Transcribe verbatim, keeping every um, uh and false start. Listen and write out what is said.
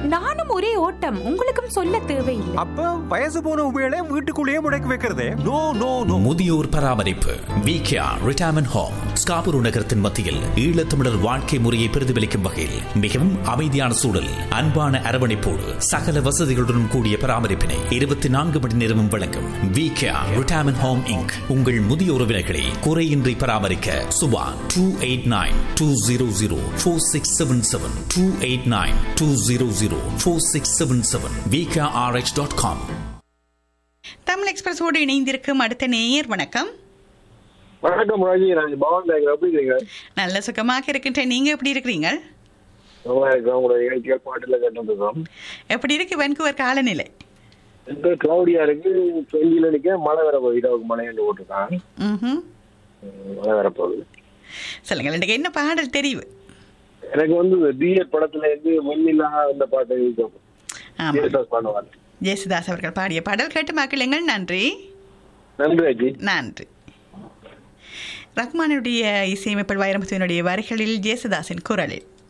நானும் ஒரே ஓட்டம், உங்களுக்கும் சொல்ல தேவையில்லை. அப்ப வயசு போன உபயோக வீட்டுக்குள்ளேயே முடக்கி வைக்கிறதே. No no no. முதியோர் பராமரிப்பு விகேஆர் ரிட்டையர்மென்ட் ஹோம் ஸ்காபுரு நகரத்தின் மத்தியில் ஈழத்தமிழர் வாழ்க்கை முறையை பிரதிபலிக்கும் வகையில் மிகவும் அமைதியான சூழல், அன்பான அரவணைப்போடு சகல வசதிகளுடன் கூடிய பராமரிப்பினை இருபத்தி நான்கு மணி நேரமும் வழங்கும் விகேஆர் ரிட்டையர்மென்ட் ஹோம் இன்க். உங்கள் முதிய உறவினர்களை குறையின்றி பராமரிக்க Subha two eight nine two zero zero four six seven seven two eight nine two zero zero four six seven seven V K R X dot com. Tamil எக்ஸ்பிரஸோடு இணைந்திருக்கும் அடுத்த நேயர். வணக்கம். வணக்கம் ராஜி, நான் பவன் பேசுறேன். எப்படி இருக்கீங்க? நல்ல சுகமாக இருக்கின்றேன். நீங்க எப்படி இருக்கிறீங்க? பாட்டுல கேட்டிருக்கோம். எப்படி இருக்கு வென்கூவர் காலநிலை? கிளவுடியா இருக்கு, வெயில நிக்க மழை வர போகுது. இரவுக்கு மழை என்று போட்டிருக்காங்க. மழை வர போகுது. சொல்லுங்க, எனக்கு என்ன பாடல் தெரிவு? எனக்கு வந்து பிஎட் படத்துல இருந்து முன்னிலா அந்த பாட்டு பாடுவாங்க. ஜேசுதாஸ் அவர்கள் பாடிய பாடல் கேட்டு மக்களுங்கள். நன்றி. நன்றி நன்றி. ரஹ்மானுடைய இசையமைப்பில் வைரமுத்துவினுடைய வரிகளில் ஜேசுதாஸின் குரலில்